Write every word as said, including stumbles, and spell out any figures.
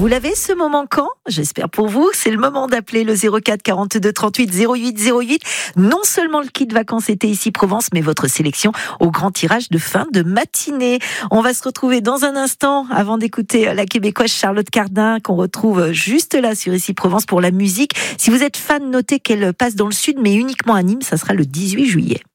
Vous l'avez ce moment quand ? J'espère pour vous. C'est le moment d'appeler le zéro quatre quarante-deux trente-huit zéro huit zéro huit. Non seulement le kit vacances été ici Provence, mais votre sélection au grand tirage de fin de matinée. On va se retrouver dans un instant avant d'écouter la québécoise Charlotte Cardin qu'on retrouve juste là sur ici Provence pour la musique. Si vous êtes fan, notez qu'elle passe dans le sud mais uniquement à Nîmes, ça sera le dix-huit juillet.